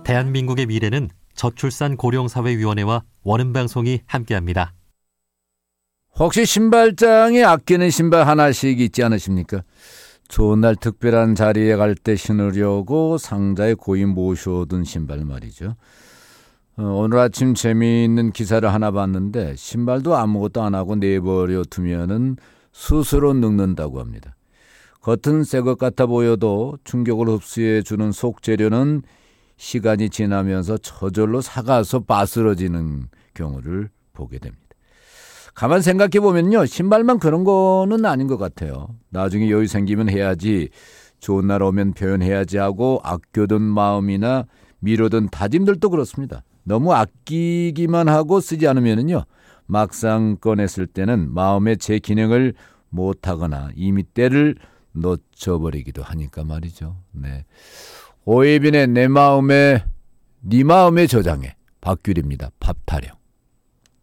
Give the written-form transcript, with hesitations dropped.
대한민국의 미래는 저출산 고령사회위원회와 원음방송이 함께합니다. 혹시 신발장에 아끼는 신발 하나씩 있지 않으십니까? 좋은 날 특별한 자리에 갈 때 신으려고 상자에 고이 모셔둔 신발 말이죠. 오늘 아침 재미있는 기사를 하나 봤는데 신발도 아무것도 안 하고 내버려 두면은 스스로 늙는다고 합니다. 겉은 새 것 같아 보여도 충격을 흡수해 주는 속재료는 시간이 지나면서 저절로 삭아서 바스러지는 경우를 보게 됩니다. 가만 생각해 보면요, 신발만 그런 거는 아닌 것 같아요. 나중에 여유 생기면 해야지, 좋은 날 오면 표현해야지 하고 아껴둔 마음이나 미뤄둔 다짐들도 그렇습니다. 너무 아끼기만 하고 쓰지 않으면요, 막상 꺼냈을 때는 마음의 제 기능을 못하거나 이미 때를 놓쳐버리기도 하니까 말이죠. 네. 오예빈의 내 마음에 네 마음의 저장에 박규리입니다. 밥 타령.